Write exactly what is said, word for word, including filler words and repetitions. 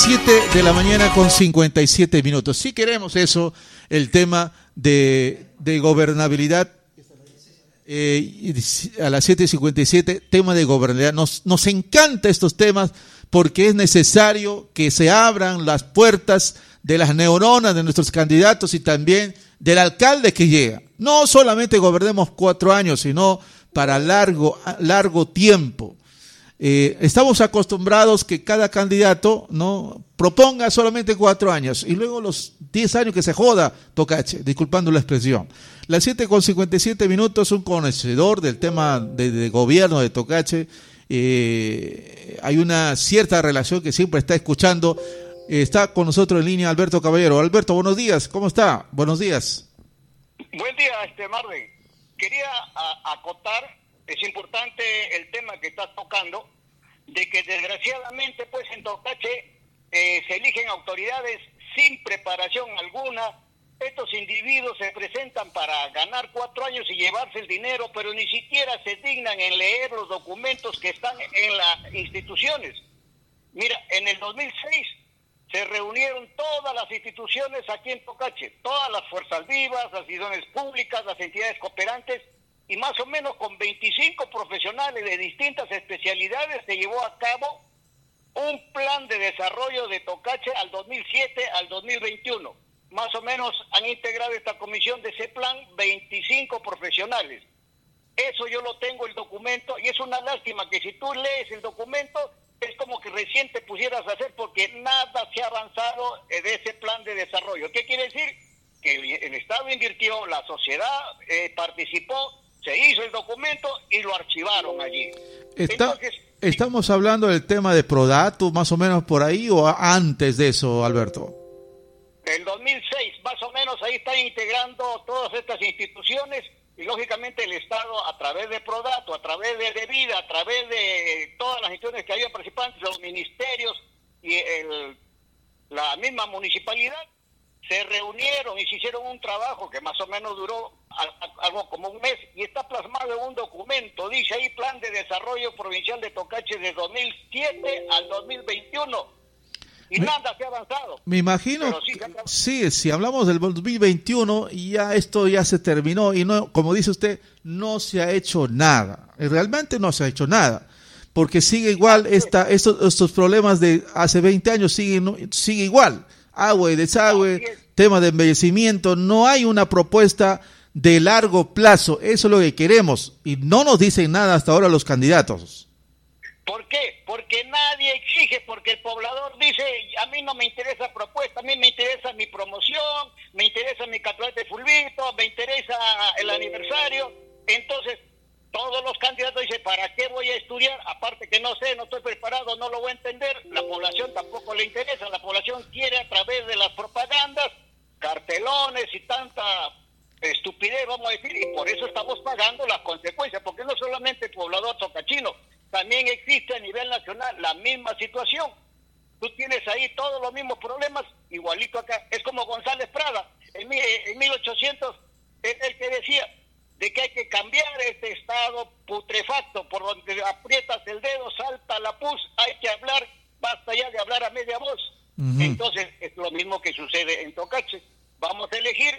siete de la mañana con cincuenta y siete minutos. Si queremos eso, el tema de, de gobernabilidad, eh, a las siete y cincuenta y siete, tema de gobernabilidad. Nos, nos encanta estos temas porque es necesario que se abran las puertas de las neuronas de nuestros candidatos y también del alcalde que llega. No solamente gobernemos cuatro años, sino para largo, largo tiempo. Eh, estamos acostumbrados que cada candidato no proponga solamente cuatro años y luego los diez años que se joda Tocache, disculpando la expresión. Las siete con cincuenta y siete minutos, un conocedor del tema de, de gobierno de Tocache, eh, hay una cierta relación que siempre está escuchando. Eh, está con nosotros en línea Alberto Caballero. Alberto, buenos días, ¿cómo está? Buenos días. Buen día, este Marvin. Quería a, acotar, es importante el tema que estás tocando, de que desgraciadamente pues en Tocache eh, se eligen autoridades sin preparación alguna. Estos individuos se presentan para ganar cuatro años y llevarse el dinero, pero ni siquiera se dignan en leer los documentos que están en las instituciones. Mira, en el dos mil seis se reunieron todas las instituciones aquí en Tocache, todas las fuerzas vivas, las instituciones públicas, las entidades cooperantes, y más o menos con veinticinco profesionales de distintas especialidades se llevó a cabo un plan de desarrollo de Tocache al dos mil siete al dos mil veintiuno. Más o menos han integrado esta comisión de ese plan veinticinco profesionales. Eso yo lo tengo el documento y es una lástima que si tú lees el documento es como que recién te pusieras a hacer porque nada se ha avanzado de ese plan de desarrollo. ¿Qué quiere decir? Que el Estado invirtió, la sociedad eh, participó, se hizo el documento y lo archivaron allí. Está, Entonces, ¿Estamos hablando del tema de Prodatu más o menos por ahí o antes de eso, Alberto? En dos mil seis, más o menos, ahí están integrando todas estas instituciones y lógicamente el Estado a través de Prodatu, a través de Devida, a través de todas las instituciones que habían participantes, los ministerios y el, la misma municipalidad, se reunieron y se hicieron un trabajo que más o menos duró algo como un mes y está plasmado en un documento. Dice ahí Plan de Desarrollo Provincial de Tocache de dos mil siete al dos mil veintiuno. Y me, nada se ha avanzado. Me imagino, sí, sí, si hablamos del dos mil veintiuno, ya esto ya se terminó y no, como dice usted, no se ha hecho nada. Realmente no se ha hecho nada, porque sigue igual, esta, estos, estos problemas de hace veinte años siguen, sigue igual. Agua y desagüe, tema de embellecimiento, no hay una propuesta de largo plazo, eso es lo que queremos y no nos dicen nada hasta ahora los candidatos. ¿Por qué? Porque nadie exige, porque el poblador dice, a mí no me interesa propuesta, a mí me interesa mi promoción, me interesa mi catolete fulvito, me interesa el aniversario. Entonces, todos los candidatos dicen, ¿para qué voy a estudiar? Aparte que no sé, no estoy preparado, no lo voy a entender. La población tampoco le interesa, la población quiere a través de las propagandas, cartelones y tanta estupidez, vamos a decir, y por eso estamos pagando las consecuencias, porque no solamente el poblador tocachino, también existe a nivel nacional la misma situación. Tú tienes ahí todos los mismos problemas, igualito acá. Es como González Prada, en, en mil ochocientos, es el que decía de que hay que cambiar este estado putrefacto, por donde aprietas el dedo, salta la pus, hay que hablar, basta ya de hablar a media voz. Uh-huh. Entonces, es lo mismo que sucede en Tocache. Vamos a elegir